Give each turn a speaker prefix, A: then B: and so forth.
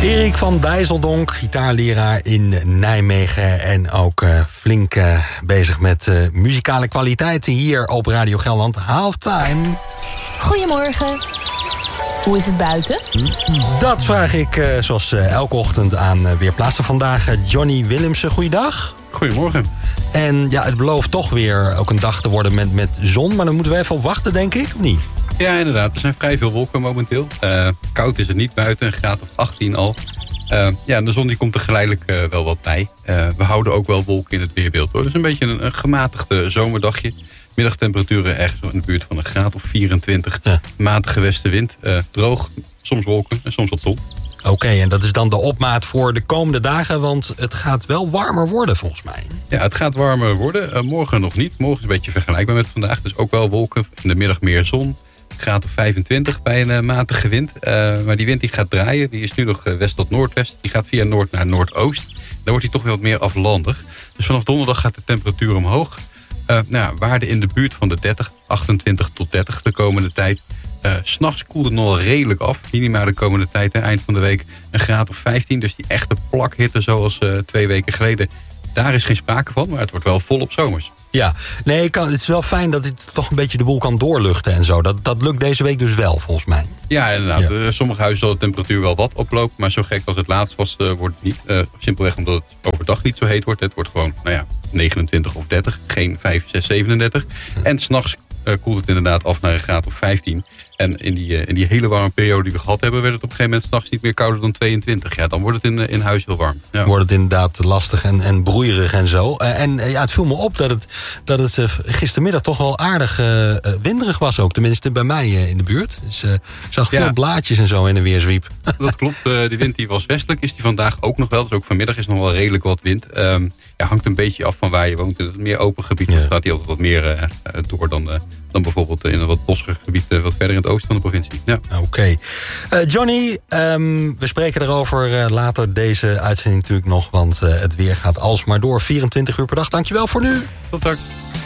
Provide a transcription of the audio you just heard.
A: Erik van Dijsseldonk, gitaarleraar in Nijmegen en ook flink bezig met muzikale kwaliteiten hier op Radio Gelderland. Halftime.
B: Goedemorgen. Hoe is het buiten?
A: Dat vraag ik zoals elke ochtend aan Weerplaatsen. Vandaag Johnny Willemsen. Goeiedag.
C: Goedemorgen.
A: En ja, het belooft toch weer ook een dag te worden met zon. Maar dan moeten we even op wachten, denk ik, of niet?
C: Ja, inderdaad. Er zijn vrij veel wolken momenteel. Koud is het niet buiten, een graad of 18 al. Ja, de zon die komt er geleidelijk wel wat bij. We houden ook wel wolken in het weerbeeld, hoor. Dus een beetje een gematigde zomerdagje. Middagtemperaturen echt zo in de buurt van een graad of 24. Ja. Matige westenwind. Droog, soms wolken en soms wat zon.
A: Oké, en dat is dan de opmaat voor de komende dagen, want het gaat wel warmer worden volgens mij.
C: Ja, het gaat warmer worden. Morgen nog niet. Morgen is een beetje vergelijkbaar met vandaag. Dus ook wel wolken. In de middag meer zon. Graad of 25 bij een matige wind. Maar die wind die gaat draaien. Die is nu nog west tot noordwest. Die gaat via noord naar noordoost. Dan wordt hij toch weer wat meer aflandig. Dus vanaf donderdag gaat de temperatuur omhoog. Waarden in de buurt van de 30, 28 tot 30 de komende tijd. 'S Nachts koelt het nog wel redelijk af. Minima de komende tijd, eind van de week, een graad of 15. Dus die echte plakhitte zoals 2 weken geleden, daar is geen sprake van. Maar het wordt wel volop zomers.
A: Ja, nee, het is wel fijn dat dit toch een beetje de boel kan doorluchten en zo. Dat lukt deze week dus wel, volgens mij.
C: Ja, inderdaad. Ja. Sommige huizen zal de temperatuur wel wat oplopen. Maar zo gek als het laatst was, wordt het niet. Simpelweg omdat het overdag niet zo heet wordt. Het wordt gewoon, 29 of 30. Geen 5, 6, 37. En 's nachts koelt het inderdaad af naar een graad of 15. En in die hele warme periode die we gehad hebben, werd het op een gegeven moment 's nachts niet meer kouder dan 22. Ja, dan wordt het in huis heel warm. Ja.
A: Wordt het inderdaad lastig en broeierig en zo. Het viel me op dat het gistermiddag toch wel aardig winderig was ook. Tenminste bij mij in de buurt. Dus ik zag veel blaadjes en zo in de weer zwiep.
C: Dat klopt. Die wind die was westelijk. Is die vandaag ook nog wel. Dus ook vanmiddag is nog wel redelijk wat wind. Hangt een beetje af van waar je woont. In het meer open gebied gaat die altijd wat meer door dan bijvoorbeeld in een wat bossiger gebied wat verder in het oosten van de provincie. Ja.
A: Oké. Johnny, we spreken erover later deze uitzending natuurlijk nog. Want het weer gaat alsmaar door. 24 uur per dag. Dankjewel voor nu.
C: Tot straks.